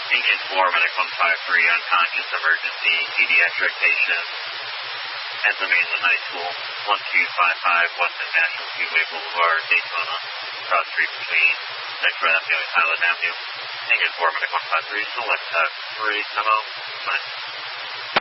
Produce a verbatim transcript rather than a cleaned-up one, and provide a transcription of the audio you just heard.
Engine four, medic one five three, unconscious, emergency, pediatric patient, at the mainland high school, one two five five, Weston National Speedway Boulevard, Daytona, cross street between Express Avenue and Highland Avenue. Engine four, medic one five three, select uh, three, come out, bye.